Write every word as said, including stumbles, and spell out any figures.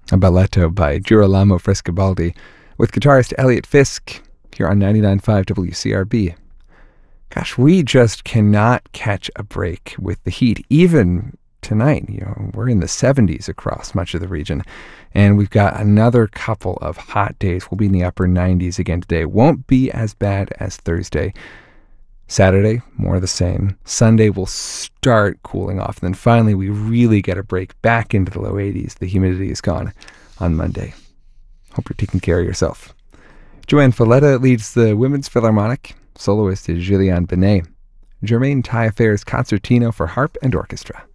A balletto by Girolamo Frescobaldi with guitarist Elliot Fisk here on ninety-nine point five W C R B. Gosh, we just cannot catch a break with the heat. Even tonight, you know, we're in the seventies across much of the region, and we've got another couple of hot days. We'll be in the upper nineties again today. Won't be as bad as Thursday. Saturday, more of the same. Sunday will start cooling off. And then finally, we really get a break back into the low eighties. The humidity is gone on Monday. Hope you're taking care of yourself. Joanne Folletta leads the Women's Philharmonic. Soloist is Julianne Benet. Germain Taillefer's Concertino for Harp and Orchestra.